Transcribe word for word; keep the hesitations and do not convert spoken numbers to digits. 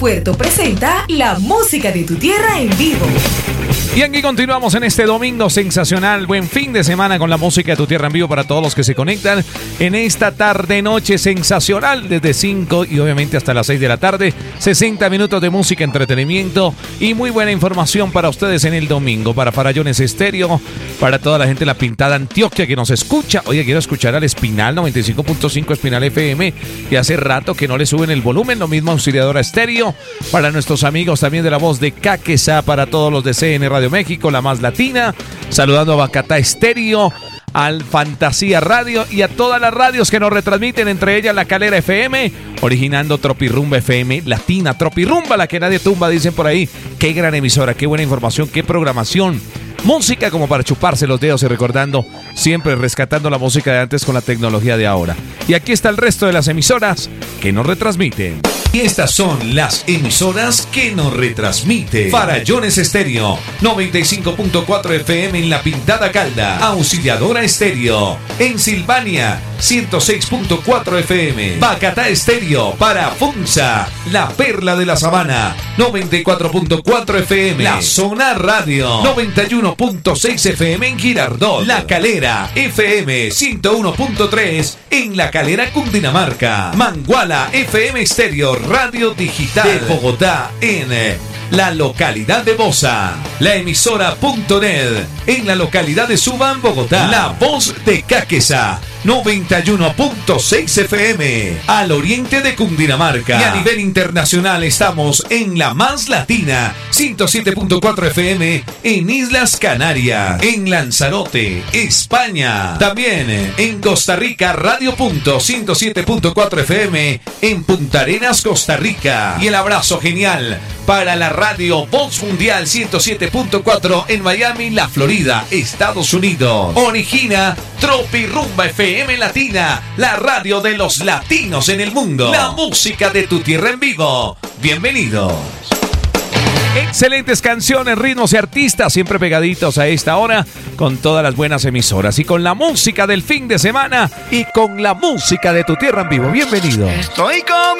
Puerto presenta la música de tu tierra en vivo. Y aquí continuamos en este domingo sensacional. Buen fin de semana con la música de tu tierra en vivo para todos los que se conectan en esta tarde-noche sensacional desde cinco y obviamente hasta las seis de la tarde. sesenta minutos de música, entretenimiento y muy buena información para ustedes en el domingo. Para Farallones Estéreo, para toda la gente de la Pintada Antioquia que nos escucha. Oye, quiero escuchar al Espinal noventa y cinco punto cinco Espinal F M, y hace rato que no le suben el volumen. Lo mismo Auxiliadora Estéreo. Para nuestros amigos también de La Voz de Caquesa, para todos los de C N Radio México, la más latina, saludando a Bacatá Estéreo, al Fantasía Radio y a todas las radios que nos retransmiten, entre ellas La Calera F M, originando Tropirrumba F M, Latina, Tropirrumba, la que nadie tumba, dicen por ahí. Qué gran emisora, qué buena información, qué programación. Música como para chuparse los dedos y recordando, siempre rescatando la música de antes con la tecnología de ahora. Y aquí está el resto de las emisoras que nos retransmiten. Y estas son las emisoras que nos retransmiten. Farallones Estéreo, noventa y cinco punto cuatro F M en La Pintada Calda. Auxiliadora Estéreo, en Silvania, ciento seis punto cuatro F M. Bacatá Estéreo, para Funza, La Perla de la Sabana, noventa y cuatro punto cuatro F M. La Zona Radio, noventa y uno punto seis F M en Girardot. La Calera F M, ciento uno punto tres en La Calera, Cundinamarca. Manguala F M Estéreo, Radio Digital de Bogotá, en la localidad de Bosa. La emisora punto net en la localidad de Subán, Bogotá. La Voz de Caquesa, noventa y uno punto seis F M al oriente de Cundinamarca. Y a nivel internacional estamos en la más latina, ciento siete punto cuatro F M en Islas Canarias, en Lanzarote, España. También en Costa Rica, Radio Punto ciento siete punto cuatro F M en Punta Arenas, Costa Rica. Y el abrazo genial para la radio Voz Mundial ciento siete punto cuatro en Miami, la Florida, Estados Unidos. Origina Tropirrumba F M Latina, la radio de los latinos en el mundo. La música de tu tierra en vivo. Bienvenidos. Excelentes canciones, ritmos y artistas siempre pegaditos a esta hora con todas las buenas emisoras y con la música del fin de semana y con la música de tu tierra en vivo. Bienvenido. Estoy comiendo